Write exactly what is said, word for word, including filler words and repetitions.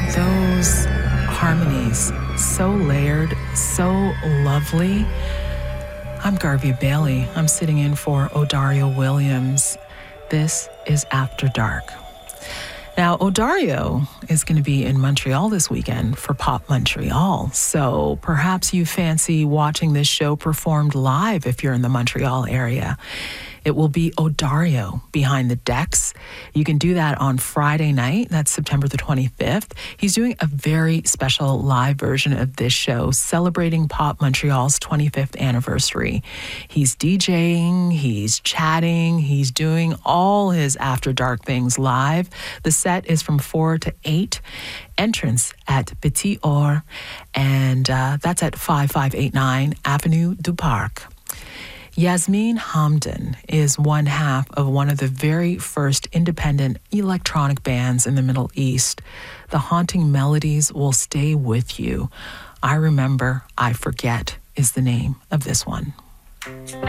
those harmonies, so layered, so lovely. I'm Garvey Bailey. I'm sitting in for Odario Williams. This is After Dark. Now, Odario is going to be in Montreal this weekend for Pop Montreal, so perhaps you fancy watching this show performed live if you're in the Montreal area. It will be Odario Behind the Decks. You can do that on Friday night. That's September the twenty-fifth. He's doing a very special live version of this show celebrating Pop Montreal's twenty-fifth anniversary. He's DJing, he's chatting, he's doing all his After Dark things live. The set is from four to eight. Entrance at Petit Or, and uh, that's at five five eight nine Avenue du Parc. Yasmin Hamdan is one half of one of the very first independent electronic bands in the Middle East. The haunting melodies will stay with you. I Remember, I Forget is the name of this one.